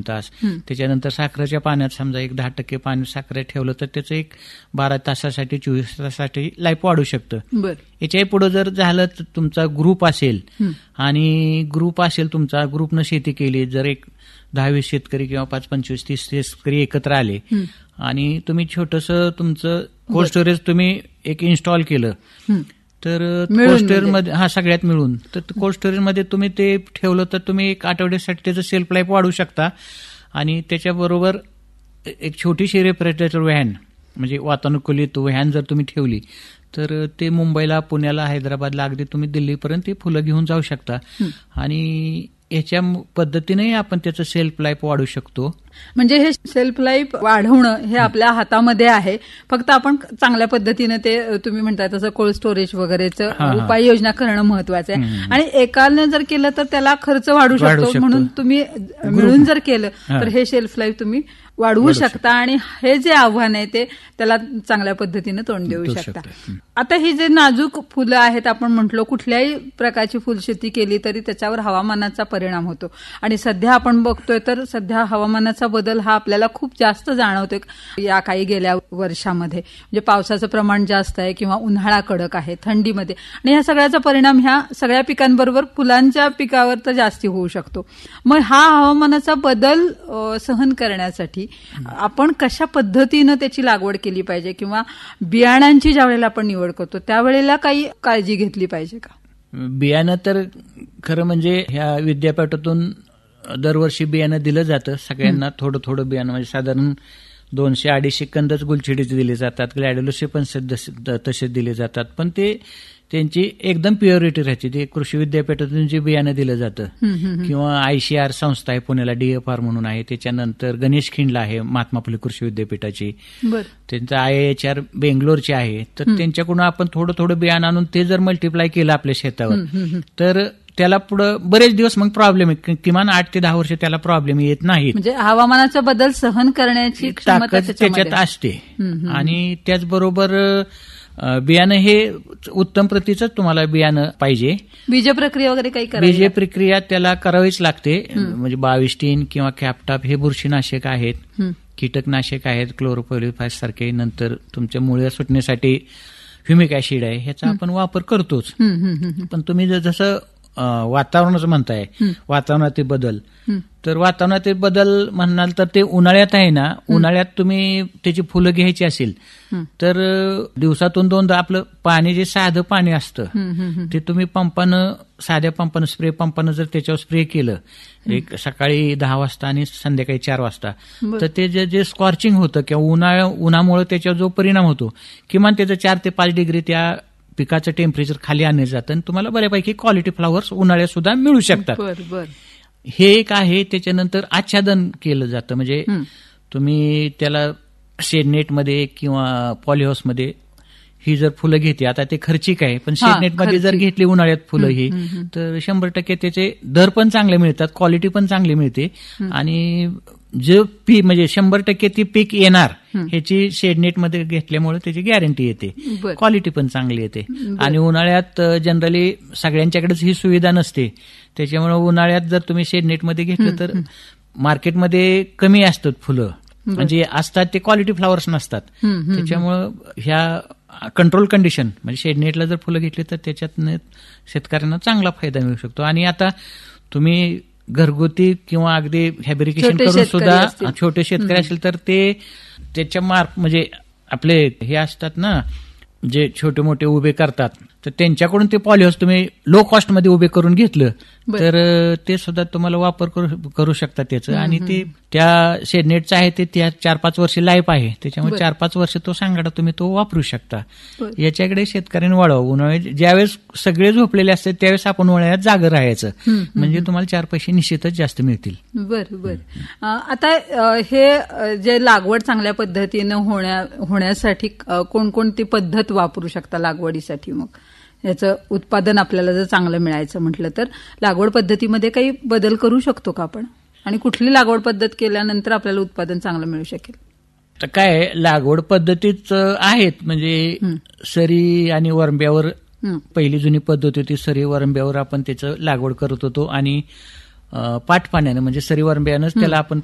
तास. त्याच्यानंतर साखरेच्या पाण्यात समजा एक 10% पाणी साखर ठेवलं तर त्याचं एक 12 तासासाठी 24 तासासाठी लाईफ वाढू शकतं. याच्याही पुढे जर झालं तर तुमचा ग्रुप असेल आणि ग्रुप असेल तुमचा, ग्रुपनं शेती केली, जर एक 10-20 शेतकरी किंवा 5, 25, 30 शेतकरी एकत्र आले आणि तुम्ही छोटंसं तुमचं कोल्ड स्टोरेज तुम्ही एक इन्स्टॉल केलं तर कोल्ड स्टोरेजमध्ये सगळ्यात मिळून तर कोल्ड स्टोरेजमध्ये तुम्ही ते ठेवलं तर तुम्ही एक आठवड्यासाठी त्याचं सेल्फ लाईफ वाढवू शकता. आणि त्याच्याबरोबर एक छोटीशी रेफ्रिजरेटर व्हॅन म्हणजे वातानुकूलित व्हॅन जर तुम्ही ठेवली तर ते मुंबईला, पुण्याला, हैदराबादला, अगदी तुम्ही दिल्लीपर्यंत ते फुलं घेऊन जाऊ शकता. आणि याच्या पद्धतीने आपण त्याचं सेल्फ लाईफ वाढवू शकतो. म्हणजे हे सेल्फ लाईफ वाढवणं हे आपल्या हातामध्ये आहे, फक्त आपण चांगल्या पद्धतीने ते तुम्ही म्हणताय तसं कोल्ड स्टोरेज वगैरेचं उपाययोजना करणं महत्वाचं आहे. आणि एकाने जर केलं तर त्याला खर्च वाढू शकतो, म्हणून तुम्ही मिळून जर केलं तर हे सेल्फ लाईफ तुम्ही वाढवू शकता आणि हे जे आव्हान आहे ते त्याला चांगल्या पद्धतीने तोंड देऊ शकता. आता ही जे नाजूक फुलं आहेत, आपण म्हटलो कुठल्याही प्रकारची फुलशेती केली तरी त्याच्यावर हवामानाचा परिणाम होतो. आणि सध्या आपण बघतोय तर सध्या हवामानाचा बदल हा आपल्याला खूप जास्त जाणवतोय या काही गेल्या वर्षामध्ये. म्हणजे पावसाचं प्रमाण जास्त आहे किंवा उन्हाळा कडक आहे, थंडीमध्ये, आणि ह्या सगळ्याचा परिणाम ह्या सगळ्या पिकांबरोबर फुलांच्या पिकावर तर जास्ती होऊ शकतो. मग हा हवामानाचा बदल सहन करण्यासाठी आपण कशा पद्धतीनं त्याची लागवड केली पाहिजे किंवा बियाणांची ज्यावेळेला आपण निवड करतो त्यावेळेला काही काळजी घेतली पाहिजे का? बियाणं तर खरं म्हणजे ह्या विद्यापीठातून दरवर्षी बियाणं दिलं जातं सगळ्यांना, थोडं थोडं बियाणं, म्हणजे साधारण 200-250 कंदच गुलछडीचे दिले जातात, ग्लॅडोलसचे पण तसेच दिले जातात. पण ते त्यांची एकदम प्युरिटी राहते. ते कृषी विद्यापीठातून जे बियाणं दिलं जातं किंवा ICR संस्था आहे पुण्याला, DFR म्हणून आहे, त्याच्यानंतर गणेश खिंडला आहे महात्मा फुले कृषी विद्यापीठाची, त्यांचं IIHR बेंगलोरचे आहे. तर त्यांच्याकडून आपण थोडं थोडं बियाणं आणून ते जर मल्टिप्लाय केलं आपल्या शेतावर तर त्याला पुढे बरेच दिवस मग प्रॉब्लेम आहे, किमान 8 ते 10 वर्ष त्याला प्रॉब्लेम येत नाहीत. म्हणजे हवामानाचा बदल सहन करण्याची क्षमता त्याच्यात असते. आणि त्याचबरोबर बियाणं हे उत्तम प्रतीचंच तुम्हाला बियाणं पाहिजे. बीज प्रक्रिया वगैरे काही बीज प्रक्रिया त्याला करावीच लागते. म्हणजे 22 किंवा कॅपटॉप हे बुरशीनाशक आहेत, कीटकनाशक आहेत, क्लोरोफोलिफास सारखे. नंतर तुमच्या मुळ्या सुटण्यासाठी ह्युमिक ऍसिड आहे, ह्याचा आपण वापर करतोच. पण तुम्ही जसं वातावरणाचं म्हणताय, वातावरणातील बदल, तर वातावरणातील बदल म्हणाल तर ते उन्हाळ्यात आहे ना, उन्हाळ्यात तुम्ही त्याची फुलं घ्यायची असेल तर दिवसातून 2दा आपलं पाणी जे साधं पाणी असतं ते तुम्ही पंपानं, साध्या पंपानं, स्प्रे पंपानं जर त्याच्यावर स्प्रे केलं एक सकाळी 10 वाजता आणि संध्याकाळी 4 वाजता, तर ते जे स्कॉर्चिंग होतं किंवा उन्हामुळे त्याच्यावर जो परिणाम होतो, किमान त्याचं 4 ते 5 डिग्री त्या पिकाचं टेम्परेचर खाली आणलं जातं आणि तुम्हाला बऱ्यापैकी क्वालिटी फ्लॉवर्स उन्हाळ्यात सुद्धा मिळू शकतात. हे एक आहे. त्याच्यानंतर आच्छादन केलं जातं, म्हणजे तुम्ही त्याला शेडनेटमध्ये किंवा पॉलिहाऊसमध्ये ही जर फुलं घेते, आता ते खर्चिक आहे, पण शेडनेटमध्ये जर घेतली उन्हाळ्यात फुलं ही तर 100% त्याचे दर पण चांगले मिळतात, क्वालिटी पण चांगली मिळते. आणि जे पीक म्हणजे 100% ती पीक येणार ह्याची शेडनेटमध्ये घेतल्यामुळे त्याची गॅरंटी येते, क्वालिटी पण चांगली येते. आणि उन्हाळ्यात जनरली सगळ्यांच्याकडेच ही सुविधा नसते, त्याच्यामुळे उन्हाळ्यात जर तुम्ही शेडनेटमध्ये घेतलं तर मार्केटमध्ये कमी असतात फुलं, म्हणजे असतात ते क्वालिटी फ्लॉवर्स नसतात. त्याच्यामुळं ह्या कंट्रोल कंडिशन म्हणजे शेडनेटला जर फुलं घेतली तर त्याच्यात शेतकऱ्यांना चांगला फायदा मिळू शकतो. आणि आता तुम्ही घरगुती किंवा अगदी फॅब्रिकेशन करून सुद्धा छोटे शेतकरी असेल तर ते त्याच्या म्हणजे आपले हे असतात ना जे छोटे मोठे उभे करतात, तर त्यांच्याकडून ते पॉलिहाऊस तुम्ही लो कॉस्टमध्ये उभे करून घेतलं तर ते सुद्धा तुम्हाला वापर करू शकता त्याचं. आणि ते त्या शेडनेटचं आहे ते 4-5 वर्ष लाईफ आहे, त्याच्यामुळे 4-5 वर्ष तो सांगाडा तुम्ही तो वापरू शकता. याच्याकडे शेतकऱ्यांनी वळावं. उन्हाळ्यात ज्यावेळेस सगळे झोपलेले असतात त्यावेळेस आपण उन्हाळ्यात जागं राहायचं, म्हणजे तुम्हाला 4 पैसे निश्चितच जास्त मिळतील. बरोबर. आता हे जे लागवड चांगल्या पद्धतीनं होण्यासाठी कोणकोणती पद्धत वापरू शकता लागवडीसाठी? मग याचं उत्पादन आपल्याला जर चांगलं मिळायचं म्हटलं तर लागवड पद्धतीमध्ये काही बदल करू शकतो का आपण? आणि कुठली लागवड पद्धत केल्यानंतर आपल्याला उत्पादन चांगलं मिळू शकेल? तर काय लागवड पद्धतीच आहेत, म्हणजे सरी आणि वरंब्यावर पहिली जुनी पद्धत होती, सरी वरंब्यावर आपण त्याचं लागवड करत होतो. आणि पाठ पाण्यानं म्हणजे सरी वरंब्यानंच त्याला आपण